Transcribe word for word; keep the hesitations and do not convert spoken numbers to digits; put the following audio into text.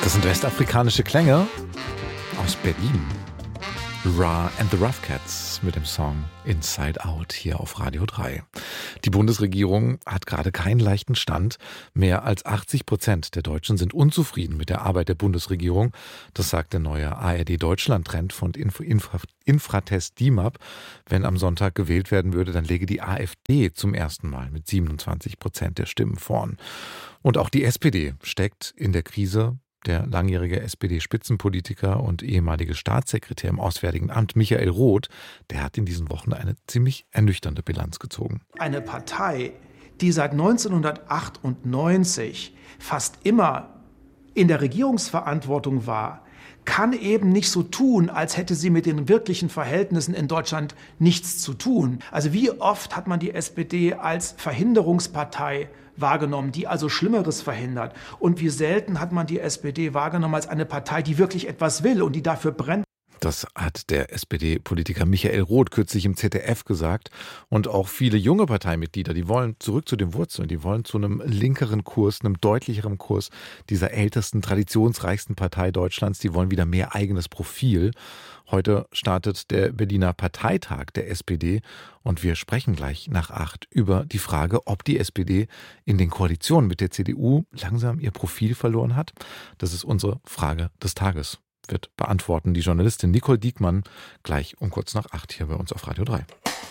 Das sind westafrikanische Klänge aus Berlin. Ra and the Rough Cats mit dem Song Inside Out hier auf Radio drei. Die Bundesregierung hat gerade keinen leichten Stand. Mehr als achtzig Prozent der Deutschen sind unzufrieden mit der Arbeit der Bundesregierung. Das sagt der neue A R D-Deutschland-Trend von Infra- Infra- Infratest D I M A P. Wenn am Sonntag gewählt werden würde, dann läge die AfD zum ersten Mal mit siebenundzwanzig Prozent der Stimmen vorn. Und auch die S P D steckt in der Krise. Der langjährige S P D-Spitzenpolitiker und ehemalige Staatssekretär im Auswärtigen Amt Michael Roth, der hat in diesen Wochen eine ziemlich ernüchternde Bilanz gezogen. Eine Partei, die seit neunzehnhundertachtundneunzig fast immer in der Regierungsverantwortung war, kann eben nicht so tun, als hätte sie mit den wirklichen Verhältnissen in Deutschland nichts zu tun. Also wie oft hat man die S P D als Verhinderungspartei wahrgenommen, die also Schlimmeres verhindert. Und wie selten hat man die S P D wahrgenommen als eine Partei, die wirklich etwas will und die dafür brennt. Das hat der S P D-Politiker Michael Roth kürzlich im Z D F gesagt. Und auch viele junge Parteimitglieder, die wollen zurück zu den Wurzeln, die wollen zu einem linkeren Kurs, einem deutlicheren Kurs dieser ältesten, traditionsreichsten Partei Deutschlands. Die wollen wieder mehr eigenes Profil. Heute startet der Berliner Parteitag der S P D und wir sprechen gleich nach acht über die Frage, ob die S P D in den Koalitionen mit der C D U langsam ihr Profil verloren hat. Das ist unsere Frage des Tages. Wird beantworten die Journalistin Nicole Diekmann gleich um kurz nach acht hier bei uns auf Radio drei.